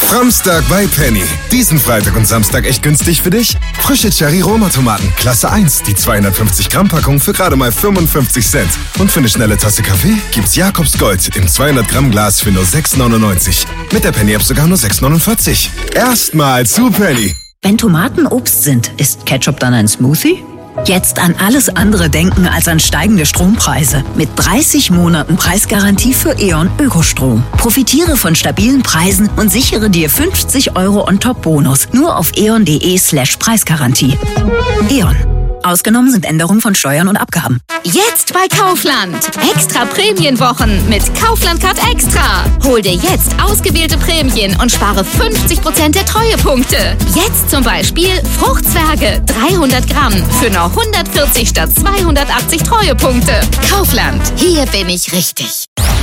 Samstag bei Penny. Diesen Freitag und Samstag echt günstig für dich? Frische Cherry-Roma-Tomaten, Klasse 1, die 250 Gramm Packung für gerade mal 55 Cent. Und für eine schnelle Tasse Kaffee gibt's Jakobs Gold im 200 Gramm Glas für nur 6,99. Mit der Penny-App sogar nur 6,49. Erstmal zu Penny. Wenn Tomaten Obst sind, ist Ketchup dann ein Smoothie? Jetzt an alles andere denken als an steigende Strompreise. Mit 30 Monaten Preisgarantie für E.ON Ökostrom. Profitiere von stabilen Preisen und sichere dir 50 € on-top-Bonus. Nur auf eon.de/Preisgarantie. E.ON. Ausgenommen sind Änderungen von Steuern und Abgaben. Jetzt bei Kaufland. Extra Prämienwochen mit Kaufland Card Extra. Hol dir jetzt ausgewählte Prämien und spare 50% der Treuepunkte. Jetzt zum Beispiel Fruchtzwerge 300 Gramm für nur 140 statt 280 Treuepunkte. Kaufland. Hier bin ich richtig.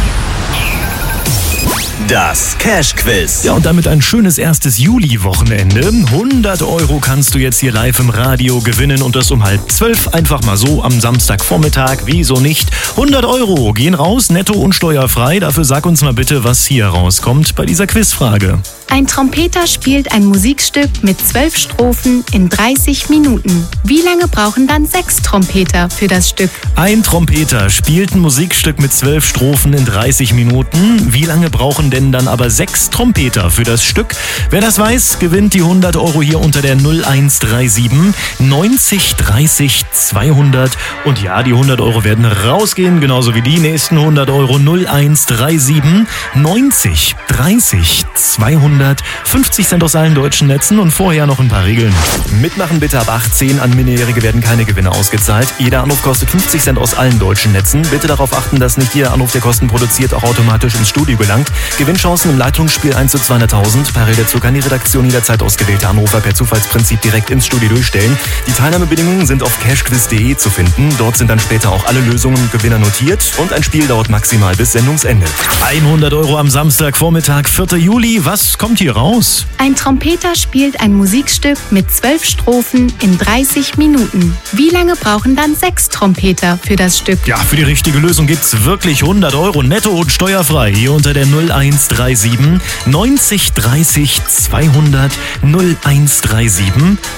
Das Cash-Quiz. Ja, und damit ein schönes erstes Juli-Wochenende. 100 € kannst du jetzt hier live im Radio gewinnen und das um 11:30. Einfach mal so am Samstagvormittag. Wieso nicht? 100 € gehen raus, netto und steuerfrei. Dafür sag uns mal bitte, was hier rauskommt bei dieser Quizfrage. Ein Trompeter spielt ein Musikstück mit 12 Strophen in 30 Minuten. Wie lange brauchen dann 6 Trompeter für das Stück? Ein Trompeter spielt ein Musikstück mit 12 Strophen in 30 Minuten. Wie lange brauchen denn dann aber 6 Trompeter für das Stück? Wer das weiß, gewinnt die 100 € hier unter der 0137 90 30 200. Und ja, die 100 € werden rausgehen, genauso wie die nächsten 100 € 0137 90 30 200. 50 Cent aus allen deutschen Netzen und vorher noch ein paar Regeln. Mitmachen bitte ab 18. An Minderjährige werden keine Gewinne ausgezahlt. Jeder Anruf kostet 50 Cent aus allen deutschen Netzen. Bitte darauf achten, dass nicht jeder Anruf, der Kosten produziert, auch automatisch ins Studio gelangt. Gewinnchancen im Leitungsspiel 1 zu 200.000. Parallel dazu kann die Redaktion jederzeit ausgewählte Anrufer per Zufallsprinzip direkt ins Studio durchstellen. Die Teilnahmebedingungen sind auf cashquiz.de zu finden. Dort sind dann später auch alle Lösungen und Gewinner notiert. Und ein Spiel dauert maximal bis Sendungsende. 100 € am Samstagvormittag, 4. Juli. Was kommt hier raus? Ein Trompeter spielt ein Musikstück mit 12 Strophen in 30 Minuten. Wie lange brauchen dann 6 Trompeter für das Stück? Ja, für die richtige Lösung gibt's wirklich 100 € netto und steuerfrei. Hier unter der 0137 90 30 200 0137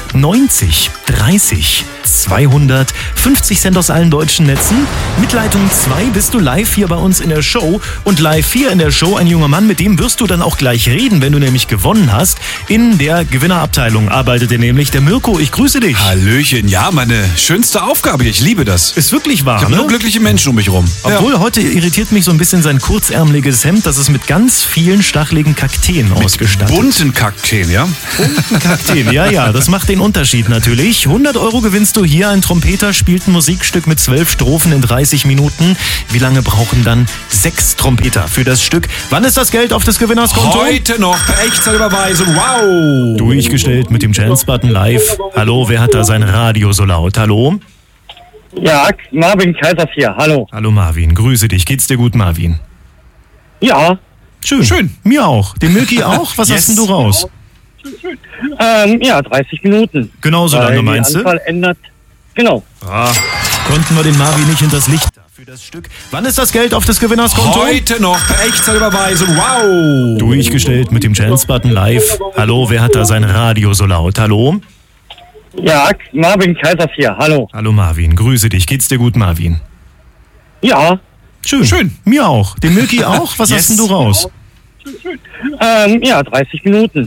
90 30 200. 50 Cent aus allen deutschen Netzen. Mit Leitung 2 bist du live hier bei uns in der Show. Und live hier in der Show ein junger Mann, mit dem wirst du dann auch gleich reden, wenn du nämlich gewonnen hast. In der Gewinnerabteilung arbeitet er nämlich, der Mirko. Ich grüße dich. Hallöchen, ja, meine schönste Aufgabe. Ich liebe das. Ist wirklich wahr, Ich habe nur glückliche Menschen um mich rum. Obwohl, heute irritiert mich so ein bisschen sein kurzärmeliges Hemd. Das ist mit ganz vielen stacheligen Kakteen ausgestattet. Bunten Kakteen, ja? Bunten Kakteen, ja. Das macht den Unterschied natürlich. 100 € gewinnst du hier. Ein Trompeter spielt ein Musikstück mit 12 Strophen in 30 Minuten. Wie lange brauchen dann 6 Trompeter für das Stück? Wann ist das Geld auf des Gewinners Konto? Heute noch per Echtzeitüberweisung. Wow! Durchgestellt mit dem Chance-Button live. Hallo, wer hat da sein Radio so laut? Hallo? Ja, Marvin Kaisers hier. Hallo. Hallo Marvin, grüße dich. Geht's dir gut, Marvin? Ja. Schön. Mir auch. Dem Milky auch? Was Yes. hast denn du raus? Ja, 30 Minuten. Genauso lange, meinst du? Die Anzahl ändert. Genau. Konnten wir den Marvin nicht hinters Licht für das Stück? Wann ist das Geld auf des Gewinners Konto? Heute noch per Echtzeitüberweisung. Wow! Durchgestellt mit dem Chance-Button live. Hallo, wer hat da sein Radio so laut? Hallo? Ja, Marvin Kaisers hier. Hallo. Hallo Marvin, grüße dich. Geht's dir gut, Marvin? Ja. Schön. Mir auch. Dem Milky auch? Was Yes. hast denn du raus? Ja, 30 Minuten.